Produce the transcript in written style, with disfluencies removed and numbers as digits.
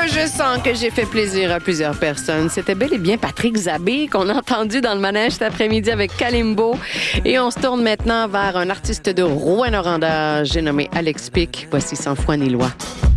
je sens que j'ai fait plaisir à plusieurs personnes. C'était bel et bien Patrick Zabé qu'on a entendu dans le manège cet après-midi avec Kalimbo. Et on se tourne maintenant vers un artiste de Rouyn-Noranda, j'ai nommé Alex Pic. Voici Sans foi ni loi.